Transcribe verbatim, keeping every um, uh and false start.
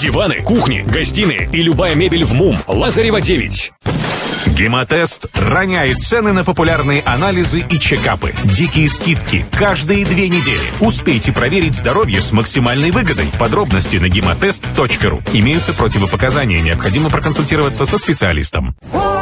Диваны, кухни, гостиные и любая мебель в МУМ. Лазарева девять. Гемотест роняет цены на популярные анализы и чекапы. Дикие скидки каждые две недели. Успейте проверить здоровье с максимальной выгодой. Подробности на гемотест точка ру. Имеются противопоказания. Необходимо проконсультироваться со специалистом.